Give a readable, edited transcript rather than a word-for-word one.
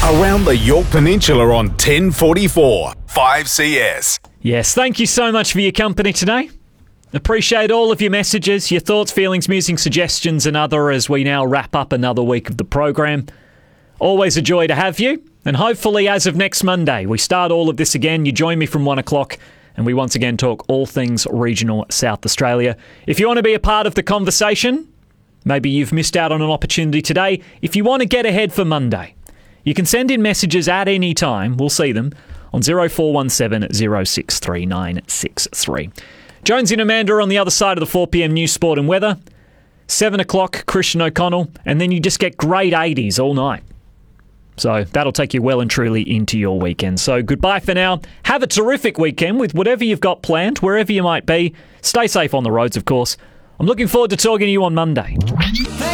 Around the Yorke Peninsula on 1044 5CS. Yes, thank you so much for your company today. Appreciate all of your messages, your thoughts, feelings, musings, suggestions and other as we now wrap up another week of the program. Always a joy to have you. And hopefully as of next Monday, we start all of this again. You join me from 1 o'clock and we once again talk all things regional South Australia. If you want to be a part of the conversation, maybe you've missed out on an opportunity today. If you want to get ahead for Monday, you can send in messages at any time. We'll see them on 0417 063963. Jonesy and Amanda are on the other side of the 4pm news, sport and weather. 7 o'clock, Christian O'Connell. And then you just get great 80s all night. So that'll take you well and truly into your weekend. So goodbye for now. Have a terrific weekend with whatever you've got planned, wherever you might be. Stay safe on the roads, of course. I'm looking forward to talking to you on Monday.